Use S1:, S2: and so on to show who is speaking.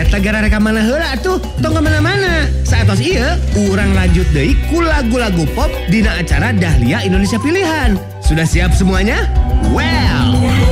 S1: Eta gara reka mana heula tuh, tong kemana-mana. Saetos ieu, urang lanjut deui ku lagu-lagu pop dina acara Dahlia Indonesia Pilihan. Sudah siap semuanya? Well...